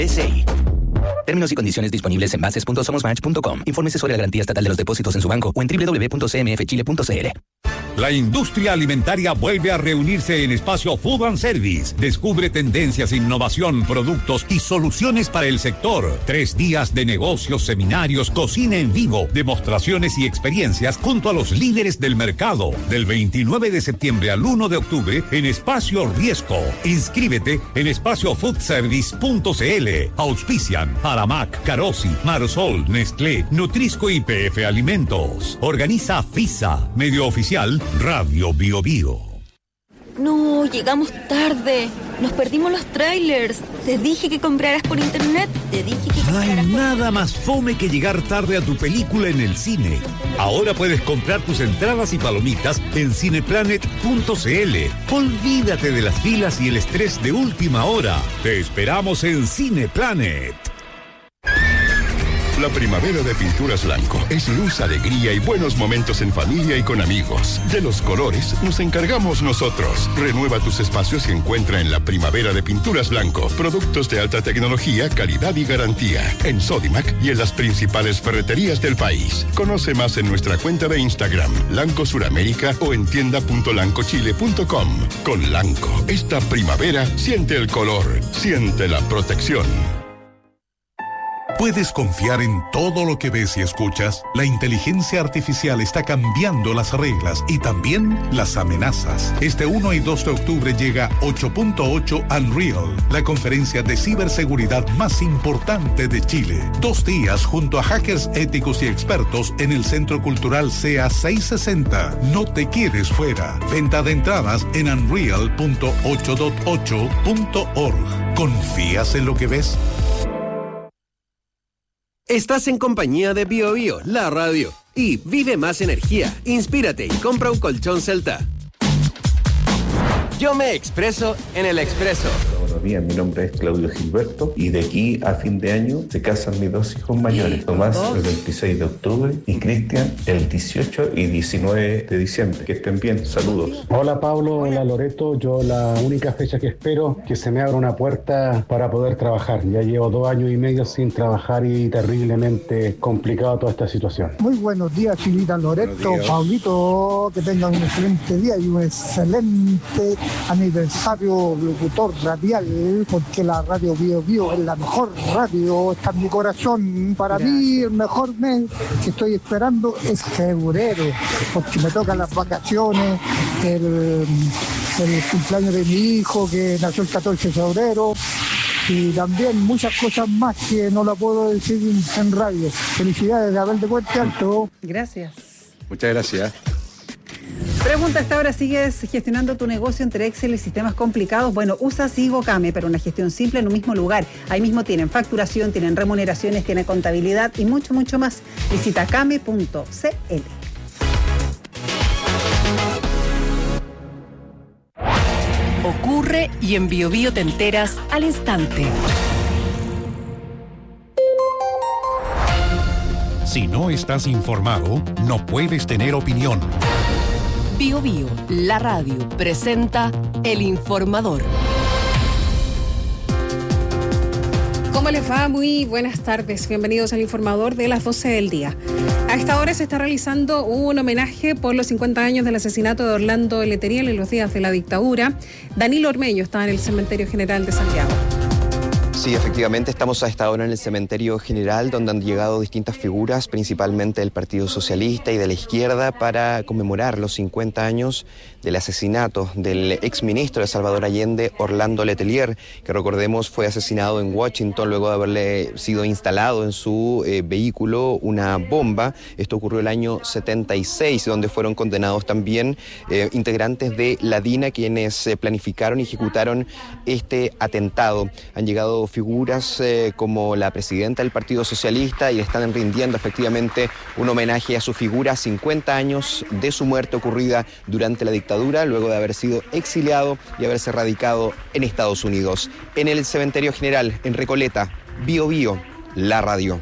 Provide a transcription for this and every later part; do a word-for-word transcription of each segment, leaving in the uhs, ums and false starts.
S I. Términos y condiciones disponibles en bases punto somos match punto com. Infórmese sobre la garantía estatal de los depósitos en su banco o en doble u doble u doble u punto c m f chile punto c l. La industria alimentaria vuelve a reunirse en Espacio Food and Service. Descubre tendencias, innovación, productos y soluciones para el sector. Tres días de negocios, seminarios, cocina en vivo, demostraciones y experiencias junto a los líderes del mercado. Del veintinueve de septiembre al uno de octubre en Espacio Riesco. Inscríbete en espacio food service punto c l. Auspician Aramac, Carosi, Marsol, Nestlé, Nutrisco y P F Alimentos. Organiza FISA, medio oficial Radio Bio Bio. No, llegamos tarde. Nos perdimos los trailers. Te dije que compraras por internet. Te dije que No compraras hay por... nada más fome que llegar tarde a tu película en el cine. Ahora puedes comprar tus entradas y palomitas en cineplanet punto c l. Olvídate de las filas y el estrés de última hora. Te esperamos en Cineplanet. La primavera de Pinturas Blanco es luz, alegría y buenos momentos en familia y con amigos. De los colores nos encargamos nosotros. Renueva tus espacios y encuentra en la primavera de Pinturas Blanco productos de alta tecnología, calidad y garantía. En Sodimac y en las principales ferreterías del país. Conoce más en nuestra cuenta de Instagram, Lanco Suramérica, o en tienda punto lancochile punto com. Con Lanco, esta primavera siente el color, siente la protección. ¿Puedes confiar en todo lo que ves y escuchas? La inteligencia artificial está cambiando las reglas y también las amenazas. Este uno y dos de octubre llega ocho punto ocho Unreal, la conferencia de ciberseguridad más importante de Chile. Dos días junto a hackers éticos y expertos en el Centro Cultural C E A seiscientos sesenta. No te quedes fuera. Venta de entradas en unreal punto ochocientos veintiocho punto org. ¿Confías en lo que ves? Estás en compañía de Bio Bio, la radio. Y vive más energía, inspírate y compra un colchón Celta. Yo me expreso en el Expreso. Buenos días, mi nombre es Claudio Gilberto y de aquí a fin de año se casan mis dos hijos mayores, Tomás el veintiséis de octubre y Cristian el dieciocho y diecinueve de diciembre. Que estén bien, saludos. Hola Pablo, hola Loreto, yo la única fecha que espero que se me abra una puerta para poder trabajar. Ya llevo dos años y medio sin trabajar y terriblemente complicada toda esta situación. Muy buenos días, Chilita, Loreto, Pablito, que tengan un excelente día y un excelente aniversario locutor radial, porque la radio Bio Bio es la mejor radio, está en mi corazón. Para Gracias. Mí el mejor mes que estoy esperando es febrero, porque me tocan las vacaciones, el, el cumpleaños de mi hijo que nació el catorce de febrero y también muchas cosas más que no la puedo decir en radio. Felicidades de Abel de Puente Alto. Gracias. Muchas gracias. Pregunta hasta ahora, ¿sigues gestionando tu negocio entre Excel y sistemas complicados? Bueno, usa SigoCame, pero una gestión simple en un mismo lugar. Ahí mismo tienen facturación, tienen remuneraciones, tienen contabilidad y mucho, mucho más. Visita came punto c l. Ocurre y en Bio Bio te enteras al instante. Si no estás informado, no puedes tener opinión. Bio Bio, la radio, presenta El Informador. ¿Cómo les va? Muy buenas tardes. Bienvenidos al Informador de las doce del día. A esta hora se está realizando un homenaje por los cincuenta años del asesinato de Orlando Letelier en los días de la dictadura. Danilo Ormeño está en el Cementerio General de Santiago. Sí, efectivamente, estamos a esta hora en el Cementerio General, donde han llegado distintas figuras, principalmente del Partido Socialista y de la izquierda, para conmemorar los cincuenta años del asesinato del exministro de Salvador Allende, Orlando Letelier, que recordemos fue asesinado en Washington luego de haberle sido instalado en su eh, vehículo una bomba. Esto ocurrió el año setenta y seis, donde fueron condenados también eh, integrantes de la DINA, quienes eh, planificaron y ejecutaron este atentado. Han llegado figuras eh, como la presidenta del Partido Socialista y están rindiendo efectivamente un homenaje a su figura, cincuenta años de su muerte ocurrida durante la dictadura, luego de haber sido exiliado y haberse radicado en Estados Unidos. En el Cementerio General, en Recoleta, Bio Bio, la radio.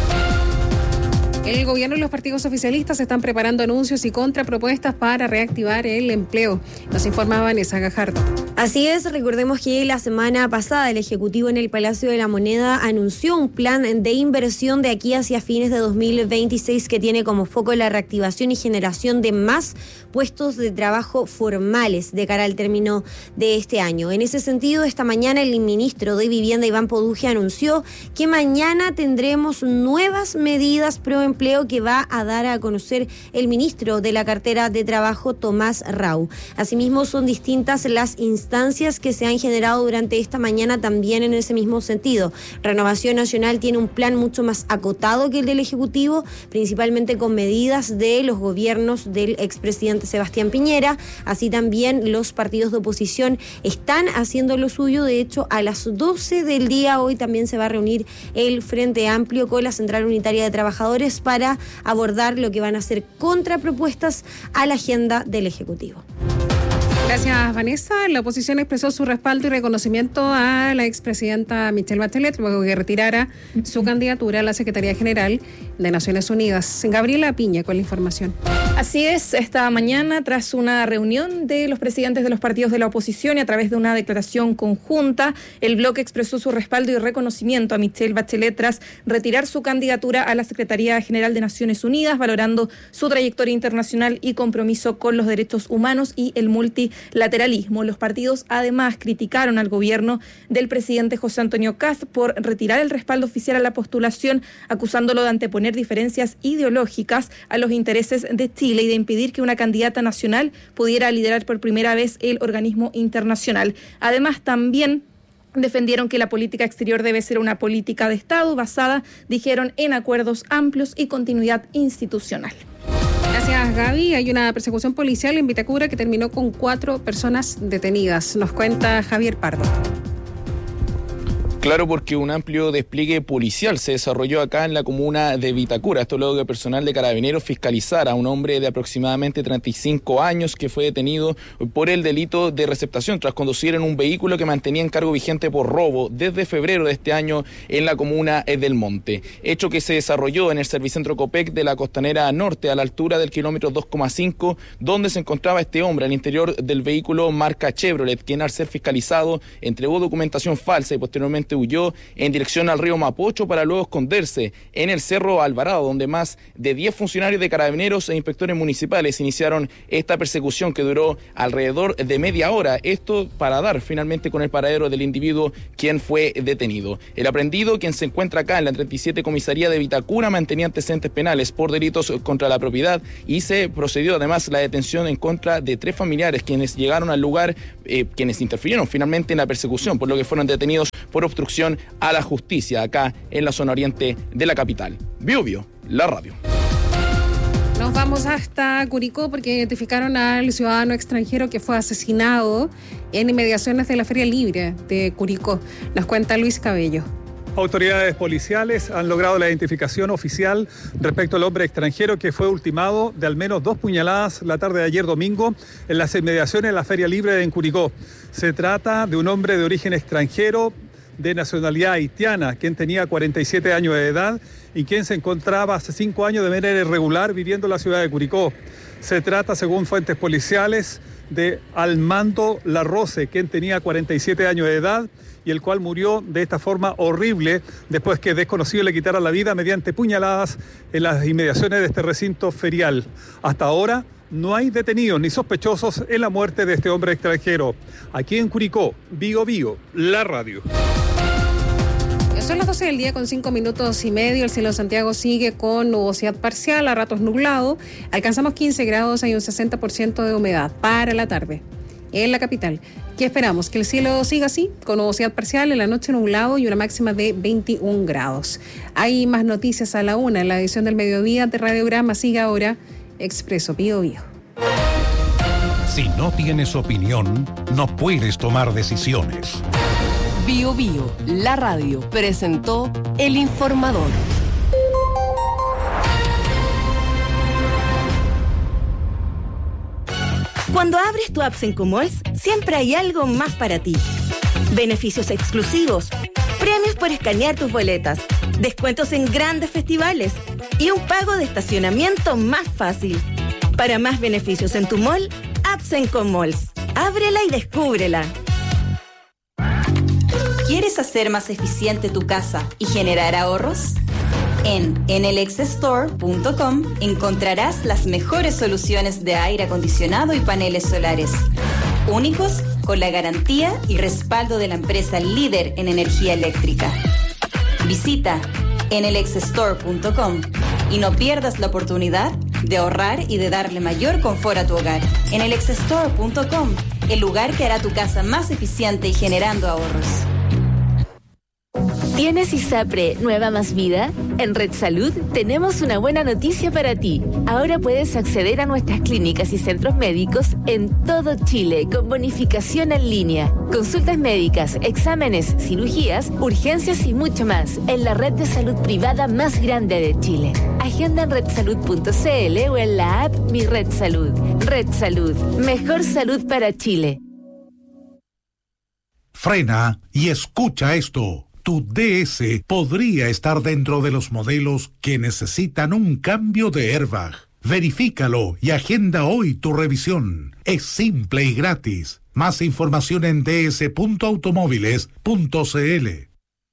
El gobierno y los partidos oficialistas están preparando anuncios y contrapropuestas para reactivar el empleo. Nos informa Vanessa Gajardo. Así es, recordemos que la semana pasada el Ejecutivo en el Palacio de la Moneda anunció un plan de inversión de aquí hacia fines de dos mil veintiséis que tiene como foco la reactivación y generación de más puestos de trabajo formales de cara al término de este año. En ese sentido, esta mañana el ministro de Vivienda, Iván Poduje, anunció que mañana tendremos nuevas medidas pro empleo que va a dar a conocer el ministro de la cartera de Trabajo, Tomás Rau. Asimismo, son distintas las instancias que se han generado durante esta mañana también en ese mismo sentido. Renovación Nacional tiene un plan mucho más acotado que el del Ejecutivo, principalmente con medidas de los gobiernos del expresidente Sebastián Piñera. Así también los partidos de oposición están haciendo lo suyo. De hecho, a las doce del día hoy también se va a reunir el Frente Amplio con la Central Unitaria de Trabajadores para abordar lo que van a ser contrapropuestas a la agenda del Ejecutivo. Gracias, Vanessa. La oposición expresó su respaldo y reconocimiento a la expresidenta Michelle Bachelet luego que retirara su candidatura a la Secretaría General de Naciones Unidas. Gabriela Piña con la información. Así es, esta mañana, tras una reunión de los presidentes de los partidos de la oposición y a través de una declaración conjunta, el bloque expresó su respaldo y reconocimiento a Michelle Bachelet tras retirar su candidatura a la Secretaría General de Naciones Unidas, valorando su trayectoria internacional y compromiso con los derechos humanos y el multilateralismo. Los partidos además criticaron al gobierno del presidente José Antonio Kast por retirar el respaldo oficial a la postulación, acusándolo de anteponer diferencias ideológicas a los intereses de Chile y de impedir que una candidata nacional pudiera liderar por primera vez el organismo internacional. Además, también defendieron que la política exterior debe ser una política de Estado basada, dijeron, en acuerdos amplios y continuidad institucional. Gracias, Gaby. Hay una persecución policial en Vitacura que terminó con cuatro personas detenidas. Nos cuenta Javier Pardo. Claro, porque un amplio despliegue policial se desarrolló acá en la comuna de Vitacura. Esto luego que personal de Carabineros fiscalizara a un hombre de aproximadamente treinta y cinco años que fue detenido por el delito de receptación tras conducir en un vehículo que mantenía en cargo vigente por robo desde febrero de este año en la comuna del Monte. Hecho que se desarrolló en el Servicentro Copec de la Costanera Norte a la altura del kilómetro dos coma cinco, donde se encontraba este hombre al interior del vehículo marca Chevrolet, quien al ser fiscalizado entregó documentación falsa y posteriormente huyó en dirección al río Mapocho para luego esconderse en el Cerro Alvarado, donde más de diez funcionarios de Carabineros e inspectores municipales iniciaron esta persecución que duró alrededor de media hora. Esto para dar finalmente con el paradero del individuo quien fue detenido. El aprendido, quien se encuentra acá en la treinta y siete Comisaría de Vitacura, mantenía antecedentes penales por delitos contra la propiedad y se procedió además la detención en contra de tres familiares quienes llegaron al lugar, eh, quienes interfirieron finalmente en la persecución, por lo que fueron detenidos por obstrucción a la justicia acá en la zona oriente de la capital. Bio Bio, la radio. Nos vamos hasta Curicó porque identificaron al ciudadano extranjero que fue asesinado en inmediaciones de la Feria Libre de Curicó. Nos cuenta Luis Cabello. Autoridades policiales han logrado la identificación oficial respecto al hombre extranjero que fue ultimado de al menos dos puñaladas la tarde de ayer domingo en las inmediaciones de la Feria Libre en Curicó. Se trata de un hombre de origen extranjero de nacionalidad haitiana, quien tenía cuarenta y siete años de edad y quien se encontraba hace cinco años de manera irregular viviendo en la ciudad de Curicó. Se trata, según fuentes policiales, de Almando Larroce, quien tenía cuarenta y siete años de edad y el cual murió de esta forma horrible después que desconocido le quitara la vida mediante puñaladas en las inmediaciones de este recinto ferial. Hasta ahora no hay detenidos ni sospechosos en la muerte de este hombre extranjero. Aquí en Curicó, Bio Bio, la radio. Son las doce del día con cinco minutos y medio. El cielo de Santiago sigue con nubosidad parcial, a ratos nublado. Alcanzamos quince grados, hay un sesenta por ciento de humedad para la tarde en la capital. ¿Qué esperamos? Que el cielo siga así, con nubosidad parcial, en la noche nublado y una máxima de veintiún grados. Hay más noticias a la una en la edición del mediodía de Radiograma. Sigue ahora Expreso Bio Bio. Si no tienes opinión, no puedes tomar decisiones. Bio Bio, la radio, presentó El Informador. Cuando abres tu app Sencomalls, siempre hay algo más para ti. Beneficios exclusivos, premios por escanear tus boletas, descuentos en grandes festivales y un pago de estacionamiento más fácil. Para más beneficios en tu mall, app Sencomalls. Ábrela y descúbrela. ¿Quieres hacer más eficiente tu casa y generar ahorros? En enelex store punto com encontrarás las mejores soluciones de aire acondicionado y paneles solares, únicos con la garantía y respaldo de la empresa líder en energía eléctrica. Visita enelex store punto com y no pierdas la oportunidad de ahorrar y de darle mayor confort a tu hogar. enelex store punto com, el lugar que hará tu casa más eficiente y generando ahorros. ¿Tienes ISAPRE Nueva Más Vida? En Red Salud tenemos una buena noticia para ti. Ahora puedes acceder a nuestras clínicas y centros médicos en todo Chile con bonificación en línea. Consultas médicas, exámenes, cirugías, urgencias y mucho más en la red de salud privada más grande de Chile. Agenda en red salud punto c l o en la app Mi Red Salud. Red Salud, mejor salud para Chile. Frena y escucha esto. Tu D S podría estar dentro de los modelos que necesitan un cambio de airbag. Verifícalo y agenda hoy tu revisión. Es simple y gratis. Más información en d s punto automóviles punto c l.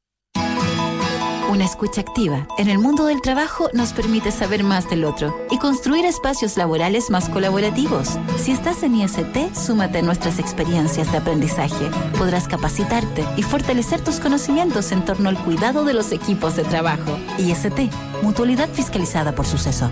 Una escucha activa en el mundo del trabajo nos permite saber más del otro y construir espacios laborales más colaborativos. Si estás en I S T, súmate a nuestras experiencias de aprendizaje. Podrás capacitarte y fortalecer tus conocimientos en torno al cuidado de los equipos de trabajo. I S T, mutualidad fiscalizada por Suceso.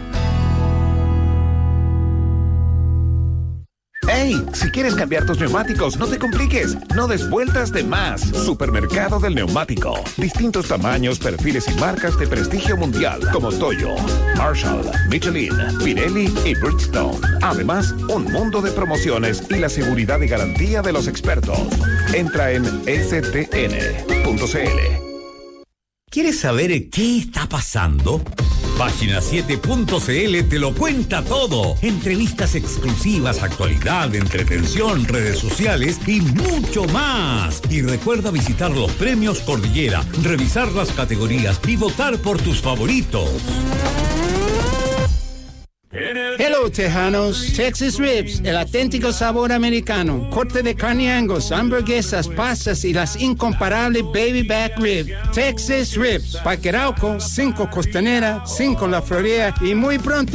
¡Hey! Si quieres cambiar tus neumáticos, no te compliques. No des vueltas de más. Supermercado del Neumático. Distintos tamaños, perfiles y marcas de prestigio mundial como Toyo, Marshall, Michelin, Pirelli y Bridgestone. Además, un mundo de promociones y la seguridad y garantía de los expertos. Entra en s t n punto c l. ¿Quieres saber qué está pasando? Página siete punto c l te lo cuenta todo. Entrevistas exclusivas, actualidad, entretención, redes sociales y mucho más. Y recuerda visitar los premios Cordillera, revisar las categorías y votar por tus favoritos. Hello, Tejanos. Texas Ribs, el auténtico sabor americano. Corte de carne Angus, hamburguesas, pastas y las incomparables Baby Back Rib. Texas Ribs, Parque Arauco, cinco Costanera, cinco La Florida y muy pronto